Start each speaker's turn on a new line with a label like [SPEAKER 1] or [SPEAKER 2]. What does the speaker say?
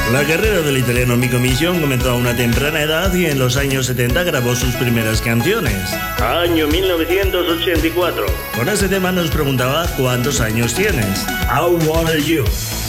[SPEAKER 1] La carrera del italiano Mico Mission comenzó a una temprana edad y en los años 70 grabó sus primeras canciones. Año 1984. Con ese tema nos preguntaba ¿cuántos años tienes? How old are you?